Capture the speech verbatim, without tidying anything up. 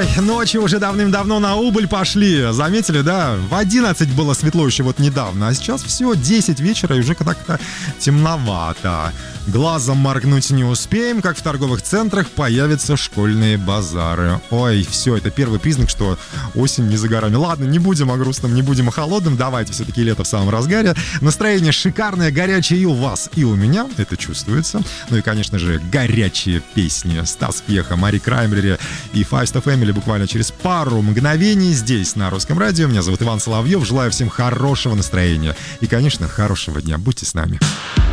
ночи уже давным-давно на убыль пошли. Заметили, да? В одиннадцать было светло еще вот недавно, а сейчас все, десять вечера и уже как-то темновато. Глазом моргнуть не успеем, как в торговых центрах появятся школьные базары. Ой, все, это первый признак, что осень не за горами. Ладно, не будем о грустном, не будем о холодном, давайте все-таки лето в самом разгаре. Настроение шикарное, горячее и у вас, и у меня, это чувствуется. Ну и, конечно же, горячие песни. Стас Пьеха, Мари Краймбрери и Five Star Family буквально через пару мгновений здесь, на Русском радио. Меня зовут Иван Соловьев, желаю всем хорошего настроения и, конечно, хорошего дня. Будьте с нами.